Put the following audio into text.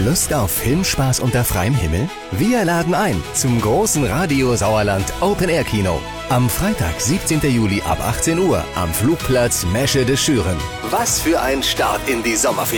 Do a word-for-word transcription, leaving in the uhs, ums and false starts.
Lust auf Filmspaß unter freiem Himmel? Wir laden ein zum großen Radio Sauerland Open Air Kino. Am Freitag, siebzehnten Juli ab achtzehn Uhr am Flugplatz Meschede-Schüren. Was für ein Start in die Sommerferien.